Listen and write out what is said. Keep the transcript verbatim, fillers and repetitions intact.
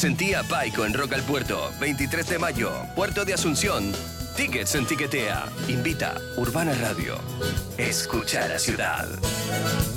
Sentía Paico en Roca al Puerto. veintitrés de mayo, Puerto de Asunción. Tickets en Tiquetea. Invita Urbana Radio. Escucha la ciudad.